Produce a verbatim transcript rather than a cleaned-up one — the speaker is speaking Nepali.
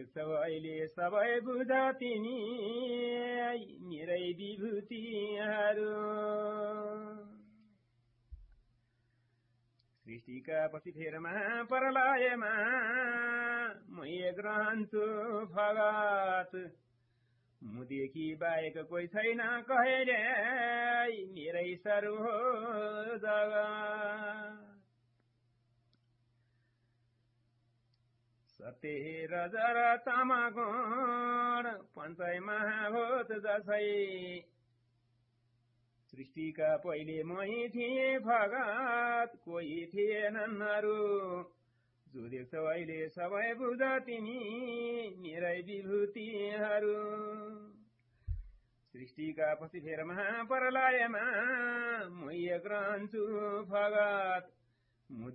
देख्छौ अहिले सबै बुझ तिमी मेरै विभूतिहरू सृष्टिका पछि फेरमा परलयमा म एक रहन्छु भगत मुदेखि बाहेक कोही छैन कहिले मेरै सर्व हो जगत सत्य रजर तमगुण पञ्चै महाभूत जसै सृष्टिका पहिले मै थिए भगत कोही थिएनन् अरू जो देख्छौ अहिले सबै बुझ तिमी मेरै विभूतिहरू सृष्टिका पछि फेर महाप्रलयमा म एक रहन्छु भगत